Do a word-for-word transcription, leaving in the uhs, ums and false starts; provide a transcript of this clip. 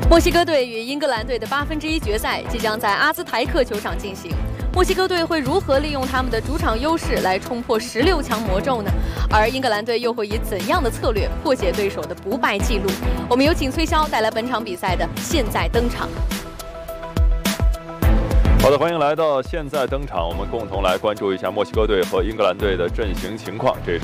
墨西哥队与英格兰队的八分之一决赛即将在阿兹台克球场进行。墨西哥队会如何利用他们的主场优势来冲破十六强魔咒呢？而英格兰队又会以怎样的策略破解对手的不败记录？我们有请崔潇带来本场比赛的现在登场。 好的，欢迎来到现在登场，我们共同来关注一下墨西哥队和英格兰队的阵型情况。这是